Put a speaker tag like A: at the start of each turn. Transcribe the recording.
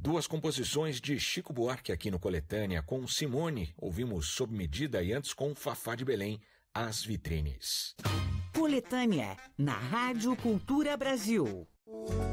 A: Duas composições de Chico Buarque aqui no Coletânea. Com Simone, ouvimos Sob Medida e antes com Fafá de Belém, As Vitrines.
B: Coletânea, na Rádio Cultura Brasil.